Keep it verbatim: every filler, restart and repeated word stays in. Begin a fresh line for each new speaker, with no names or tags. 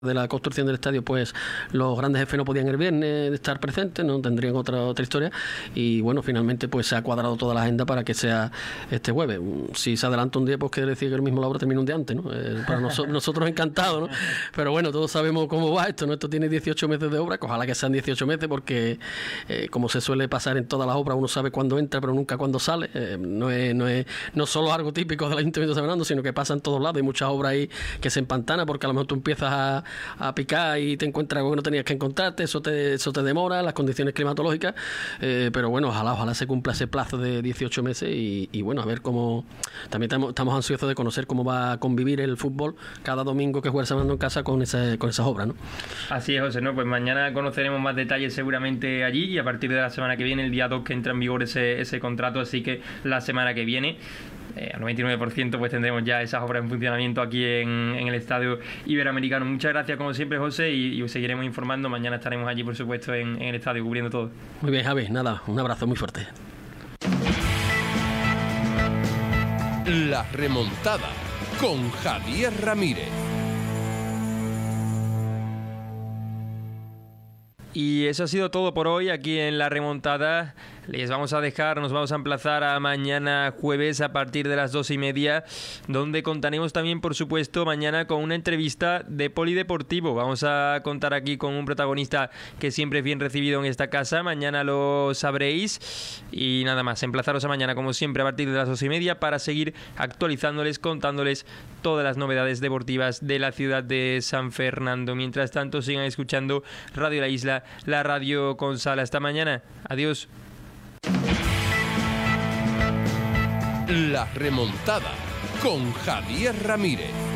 de la construcción del estadio, pues los grandes jefes no podían el viernes estar presentes, no tendrían otra otra historia, y bueno, finalmente pues se ha cuadrado toda la agenda para que sea este jueves. Si se adelanta un día, pues quiere decir que el mismo la obra termina un día antes, ¿no? Eh, para noso- nosotros encantados, ¿no? Pero bueno, todos sabemos cómo va esto, ¿no? Esto tiene dieciocho meses de obra, que ojalá que sean dieciocho meses, porque eh, como se suele pasar en todas las obras, uno sabe cuándo entra, pero nunca cuándo sale. Eh, no es no es no solo algo típico del Ayuntamiento de San Fernando, sino que pasa en todos lados. Hay muchas obras ahí que se empantanan, porque a lo mejor tú empiezas a a picar y te encuentras algo que no tenías que encontrarte, eso te, eso te demora, las condiciones climatológicas, eh, pero bueno, ojalá, ojalá se cumpla ese plazo de dieciocho meses y, y bueno, a ver cómo, también estamos, estamos ansiosos de conocer cómo va a convivir el fútbol cada domingo que juega el San Fernando en casa con, ese, con esas obras, ¿no?
Así es, José, ¿no? Pues mañana conoceremos más detalles seguramente allí, y a partir de la semana que viene, el día dos que entra en vigor ese, ese contrato, así que la semana que viene Eh, al noventa y nueve por ciento pues tendremos ya esas obras en funcionamiento aquí en, en el Estadio Iberoamericano. Muchas gracias como siempre, José, y, y os seguiremos informando. Mañana estaremos allí, por supuesto, en, en el estadio cubriendo todo.
Muy bien, Javi, nada, un abrazo muy fuerte.
La remontada con Javier Ramírez.
Y eso ha sido todo por hoy aquí en La Remontada. Les vamos a dejar, nos vamos a emplazar a mañana jueves a partir de las dos y media, donde contaremos también, por supuesto, mañana con una entrevista de Polideportivo. Vamos a contar aquí con un protagonista que siempre es bien recibido en esta casa. Mañana lo sabréis. Y nada más, emplazaros a mañana, como siempre, a partir de las dos y media, para seguir actualizándoles, contándoles todas las novedades deportivas de la ciudad de San Fernando. Mientras tanto, sigan escuchando Radio La Isla, la radio con sal. Hasta mañana. Adiós.
La remontada con Javier Ramírez.